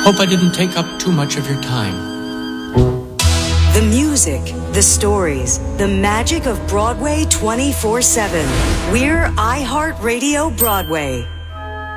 Hope I didn't take up too much of your time. The music, the stories, the magic of Broadway 24/7. We're iHeartRadio Broadway.